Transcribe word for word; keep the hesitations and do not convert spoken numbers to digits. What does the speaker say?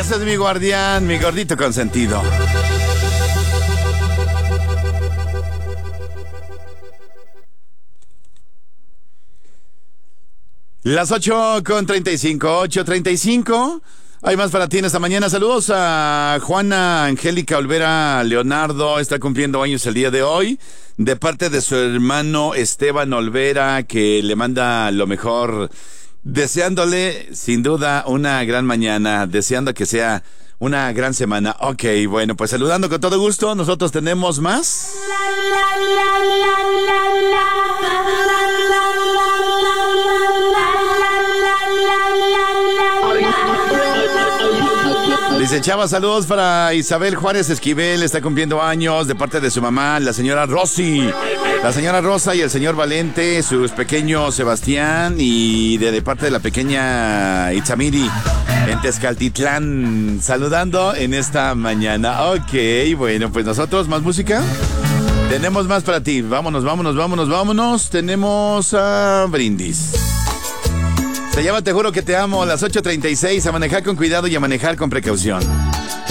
Ese es mi guardián, mi gordito consentido. Las ocho con treinta y cinco, ocho treinta y cinco. Hay más para ti en esta mañana. Saludos a Juana Angélica Olvera Leonardo. Está cumpliendo años el día de hoy. De parte de su hermano Esteban Olvera, que le manda lo mejor. Deseándole, sin duda, una gran mañana. Deseando que sea una gran semana. Ok, bueno, pues saludando con todo gusto. Nosotros tenemos más. Dice Chava, saludos para Isabel Juárez Esquivel, está cumpliendo años de parte de su mamá, la señora Rosy, la señora Rosa y el señor Valente, sus pequeños Sebastián y de, de parte de la pequeña Itzamiri en Tezcaltitlán, saludando en esta mañana. Ok, bueno, pues nosotros, más música, tenemos más para ti, vámonos, vámonos, vámonos, vámonos, tenemos a Brindis. Se llama Te juro que te amo, a las ocho treinta y seis, a manejar con cuidado y a manejar con precaución.